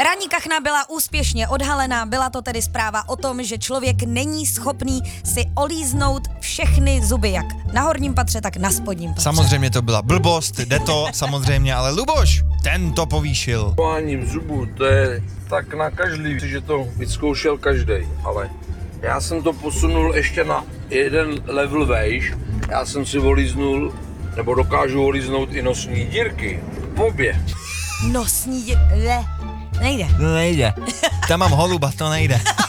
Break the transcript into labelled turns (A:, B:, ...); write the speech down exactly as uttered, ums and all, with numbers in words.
A: Ranní kachna byla úspěšně odhalená, byla to tedy zpráva o tom, že člověk není schopný si olíznout všechny zuby, jak na horním patře, tak na spodním patře.
B: Samozřejmě to byla blbost, jde to samozřejmě, ale Luboš, ten to povýšil.
C: Poháním zubů, to je tak na každý, že to vyzkoušel každý, ale já jsem to posunul ještě na jeden level vejš, já jsem si olíznul, nebo dokážu olíznout i nosní dírky, v obě.
A: Nosní dě... Le. Nejde.
B: To nejde. Tam mám holuba, to nejde.